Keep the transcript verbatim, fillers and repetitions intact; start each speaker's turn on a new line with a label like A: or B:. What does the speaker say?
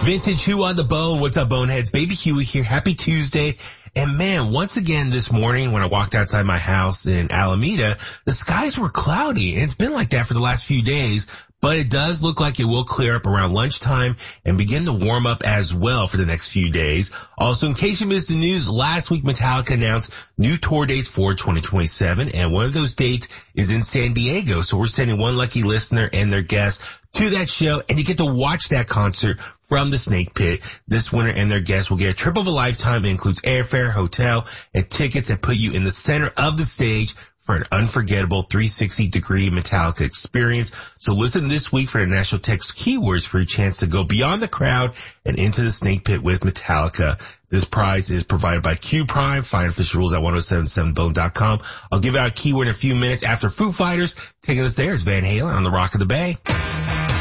A: Vintage Who on the Bone? What's up, Boneheads? Baby Huey here. Happy Tuesday. And man, once again this morning when I walked outside my house in Alameda, the skies were cloudy. And it's been like that for the last few days. But it does look like it will clear up around lunchtime and begin to warm up as well for the next few days. Also, in case you missed the news, last week Metallica announced new tour dates for twenty twenty-seven, and one of those dates is in San Diego. So we're sending one lucky listener and their guest to that show, and you get to watch that concert from the Snake Pit. This winner and their guest will get a trip of a lifetime. It includes airfare, hotel, and tickets that put you in the center of the stage for an unforgettable three hundred sixty degree Metallica experience. So listen this week for the National Text keywords for a chance to go beyond the crowd and into the Snake Pit with Metallica. This prize is provided by Q Prime. Find official rules at ten seventy-seven bone dot com. I'll give out a keyword in a few minutes after Foo Fighters. Taking us there is Van Halen on the Rock of the Bay.